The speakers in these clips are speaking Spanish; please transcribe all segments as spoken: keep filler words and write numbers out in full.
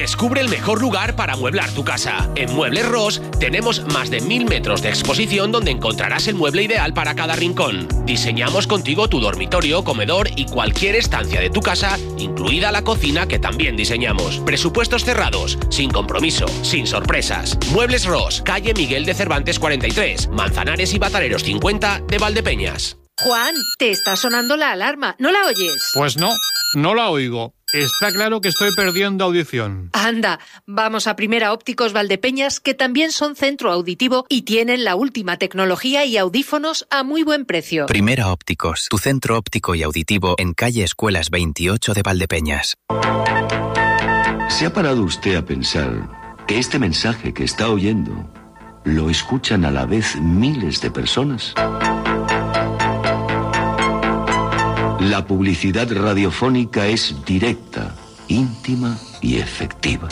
Descubre el mejor lugar para amueblar tu casa. En Muebles Ros tenemos más de mil metros de exposición donde encontrarás el mueble ideal para cada rincón. Diseñamos contigo tu dormitorio, comedor y cualquier estancia de tu casa, incluida la cocina que también diseñamos. Presupuestos cerrados, sin compromiso, sin sorpresas. Muebles Ros, calle Miguel de Cervantes cuarenta y tres, Manzanares y Batareros cincuenta de Valdepeñas. Juan, te está sonando la alarma, ¿no la oyes? Pues no, no la oigo. Está claro que estoy perdiendo audición. Anda, vamos a Primera Ópticos Valdepeñas, que también son centro auditivo y tienen la última tecnología y audífonos a muy buen precio. Primera Ópticos, tu centro óptico y auditivo en calle Escuelas veintiocho de Valdepeñas. ¿Se ha parado usted a pensar que este mensaje que está oyendo lo escuchan a la vez miles de personas? La publicidad radiofónica es directa, íntima y efectiva.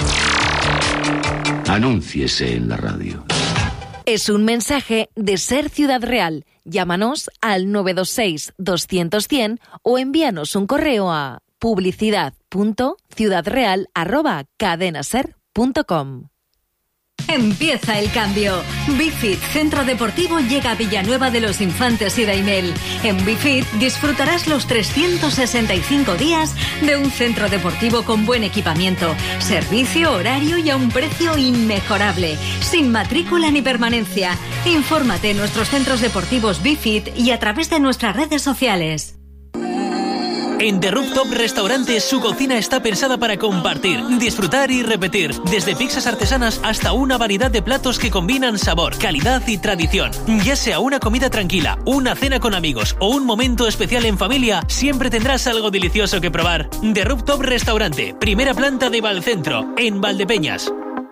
Anúnciese en la radio. Es un mensaje de Ser Ciudad Real. Llámanos al nueve dos seis, doscientos, cien o envíanos un correo a publicidad punto ciudadreal arroba cadenaser punto com. Empieza el cambio. Bifit Centro Deportivo llega a Villanueva de los Infantes y Daimel. En Bifit disfrutarás los trescientos sesenta y cinco días de un centro deportivo con buen equipamiento, servicio, horario y a un precio inmejorable, sin matrícula ni permanencia. Infórmate en nuestros centros deportivos Bifit y a través de nuestras redes sociales. En The Rooftop Restaurante su cocina está pensada para compartir, disfrutar y repetir. Desde pizzas artesanas hasta una variedad de platos que combinan sabor, calidad y tradición. Ya sea una comida tranquila, una cena con amigos o un momento especial en familia, siempre tendrás algo delicioso que probar. The Rooftop Restaurante, primera planta de Valcentro, en Valdepeñas.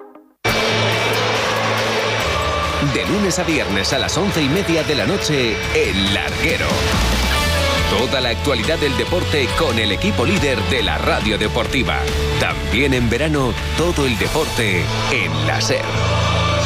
De lunes a viernes a las once y media de la noche, El Larguero. Toda la actualidad del deporte con el equipo líder de la radio deportiva. También en verano, todo el deporte en la SER.